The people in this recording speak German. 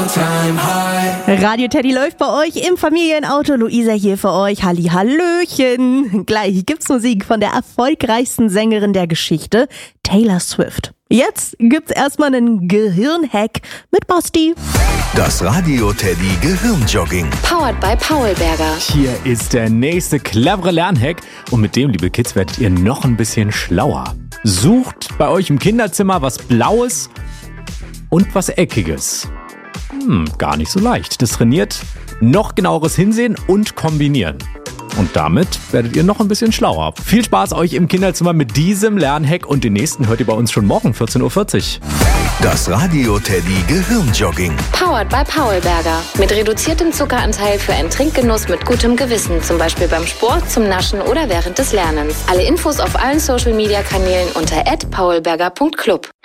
All-Time High. Radio Teddy läuft bei euch im Familienauto. Luisa hier für euch. Hallihallöchen. Gleich gibt's Musik von der erfolgreichsten Sängerin der Geschichte, Taylor Swift. Jetzt gibt's erstmal einen Gehirnhack mit Basti. Das Radio Teddy Gehirnjogging. Powered by Paulberger. Hier ist der nächste clevere Lernhack und mit dem, liebe Kids, werdet ihr noch ein bisschen schlauer. Sucht bei euch im Kinderzimmer was Blaues und was Eckiges. Gar nicht so leicht. Das trainiert noch genaueres Hinsehen und Kombinieren. Und damit werdet ihr noch ein bisschen schlauer. Viel Spaß euch im Kinderzimmer mit diesem Lernhack und den nächsten hört ihr bei uns schon morgen 14.40 Uhr. Das Radio Teddy Gehirnjogging. Powered by Paulberger. Mit reduziertem Zuckeranteil für einen Trinkgenuss mit gutem Gewissen. Zum Beispiel beim Sport, zum Naschen oder während des Lernens. Alle Infos auf allen Social-Media-Kanälen unter @paulberger.club.